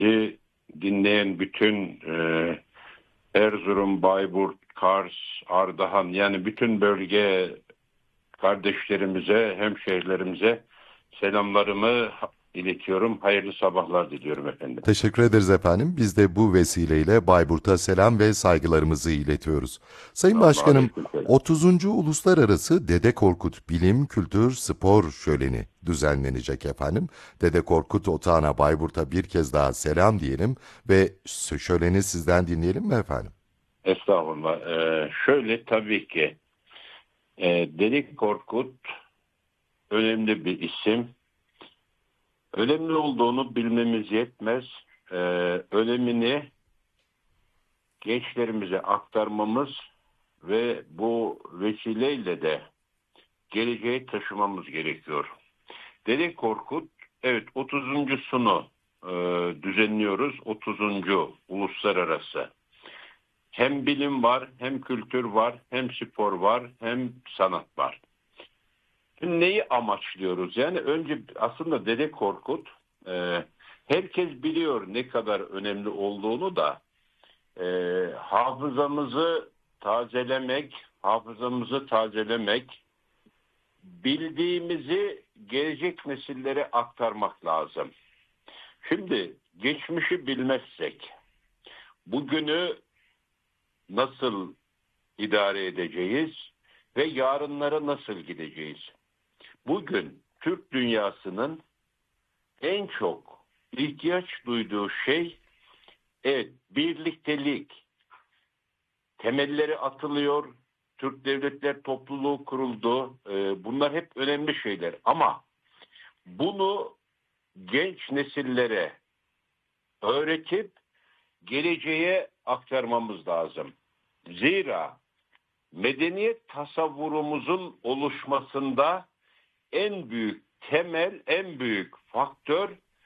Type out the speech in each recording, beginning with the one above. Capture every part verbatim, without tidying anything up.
E, dinleyen bütün e, Erzurum, Bayburt, Kars, Ardahan yani bütün bölge kardeşlerimize, hemşehrilerimize selamlarımı iletiyorum. Hayırlı sabahlar diliyorum efendim. Teşekkür ederiz efendim. Biz de bu vesileyle Bayburt'a selam ve saygılarımızı iletiyoruz. Sayın Allah Başkanım, aleykümselam. otuzuncu. Uluslararası Dede Korkut Bilim, Kültür, Spor Şöleni düzenlenecek efendim. Dede Korkut Otağı'na Bayburt'a bir kez daha selam diyelim ve şöleni sizden dinleyelim mi efendim? Estağfurullah. Ee, şöyle tabii ki e, Dede Korkut önemli bir isim. Önemli olduğunu bilmemiz yetmez. Ee, önemini gençlerimize aktarmamız ve bu vesileyle de geleceğe taşımamız gerekiyor. Dede Korkut, evet otuzuncusunu e, düzenliyoruz. otuzuncu uluslararası. Hem bilim var, hem kültür var, hem spor var, hem sanat var. Şimdi neyi amaçlıyoruz? Yani önce aslında Dede Korkut, e, herkes biliyor ne kadar önemli olduğunu da e, hafızamızı tazelemek, hafızamızı tazelemek, bildiğimizi gelecek nesillere aktarmak lazım. Şimdi geçmişi bilmezsek, bugünü nasıl idare edeceğiz ve yarınlara nasıl gideceğiz? Bugün Türk dünyasının en çok ihtiyaç duyduğu şey, evet, birliktelik. Temelleri atılıyor, Türk Devletler Topluluğu kuruldu. Ee, bunlar hep önemli şeyler. Ama bunu genç nesillere öğretip geleceğe aktarmamız lazım. Zira medeniyet tasavvurumuzun oluşmasında en büyük temel, en büyük faktör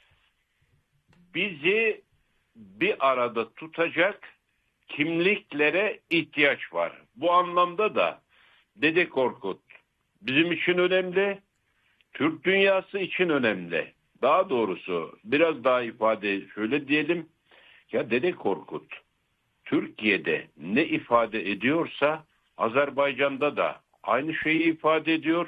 bizi bir arada tutacak kimliklere ihtiyaç var. Bu anlamda da Dede Korkut bizim için önemli, Türk dünyası için önemli. Daha doğrusu biraz daha ifade şöyle diyelim, ya Dede Korkut Türkiye'de ne ifade ediyorsa Azerbaycan'da da aynı şeyi ifade ediyor.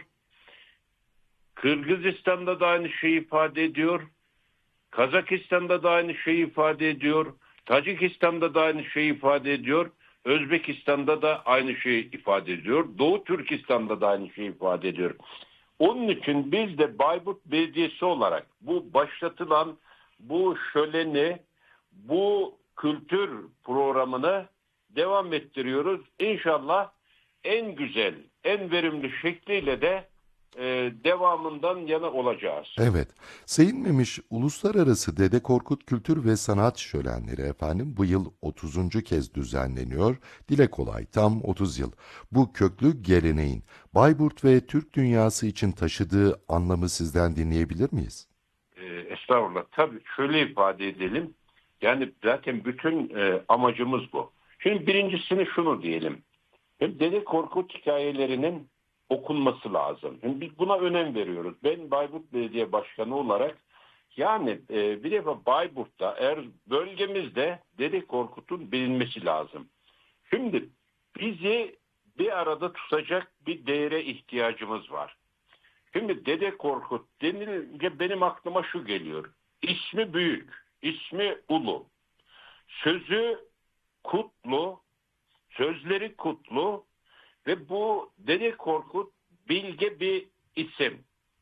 Kırgızistan'da da aynı şeyi ifade ediyor. Kazakistan'da da aynı şeyi ifade ediyor. Tacikistan'da da aynı şeyi ifade ediyor. Özbekistan'da da aynı şeyi ifade ediyor. Doğu Türkistan'da da aynı şeyi ifade ediyor. Onun için biz de Bayburt Belediyesi olarak bu başlatılan bu şöleni, bu kültür programını devam ettiriyoruz. İnşallah en güzel, en verimli şekliyle de e, devamından yana olacağız. Evet, Sayın Memiş, Uluslararası Dede Korkut Kültür ve Sanat Şölenleri efendim bu yıl otuzuncu kez düzenleniyor. Dile kolay tam otuz yıl. Bu köklü geleneğin Bayburt ve Türk dünyası için taşıdığı anlamı sizden dinleyebilir miyiz? E, estağfurullah. Tabii şöyle ifade edelim. Yani zaten bütün e, amacımız bu. Şimdi birincisini şunu diyelim. Hem Dede Korkut hikayelerinin okunması lazım. Şimdi biz buna önem veriyoruz. Ben Bayburt Belediye Başkanı olarak yani e, bir defa Bayburt'ta eğer bölgemizde Dede Korkut'un bilinmesi lazım. Şimdi bizi bir arada tutacak bir değere ihtiyacımız var. Şimdi Dede Korkut denilince benim aklıma şu geliyor. İsmi büyük, ismi ulu, sözü kutlu, sözleri kutlu ve bu Dede Korkut bilge bir isim.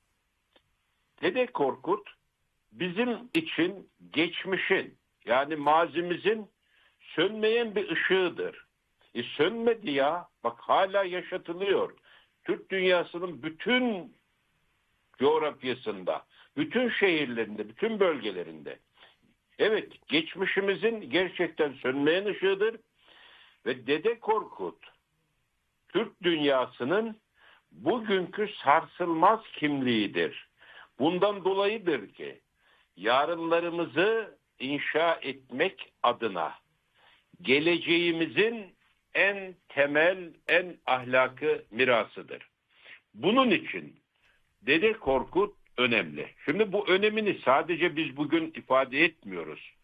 Dede Korkut bizim için geçmişin yani mazimizin sönmeyen bir ışığıdır. E sönmedi ya, bak hala yaşatılıyor. Türk dünyasının bütün coğrafyasında, bütün şehirlerinde, bütün bölgelerinde. Evet, geçmişimizin gerçekten sönmeyen ışığıdır ve Dede Korkut Türk dünyasının bugünkü sarsılmaz kimliğidir. Bundan dolayıdır ki yarınlarımızı inşa etmek adına geleceğimizin en temel, en ahlakı mirasıdır. Bunun için Dede Korkut önemli. Şimdi bu önemini sadece biz bugün ifade etmiyoruz.